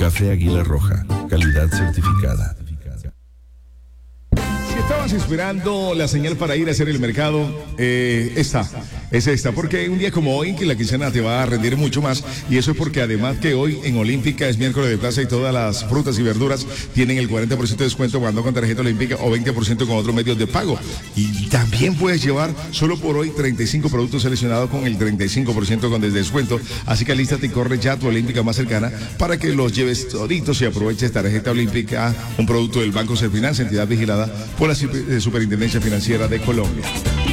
Café Águila Roja, calidad certificada. Si estabas esperando la señal para ir a hacer el mercado, es esta, porque un día como hoy, que la quincena te va a rendir mucho más, y eso es porque además que hoy en Olímpica es miércoles de plaza y todas las frutas y verduras tienen el 40% de descuento cuando con tarjeta Olímpica o 20% con otros medios de pago. Y también puedes llevar solo por hoy 35 productos seleccionados con el 35% con descuento, así que alístate y corre ya a tu Olímpica más cercana para que los lleves toditos y aproveches tarjeta Olímpica, un producto del Banco Serfinanza, entidad vigilada por la Superintendencia Financiera de Colombia.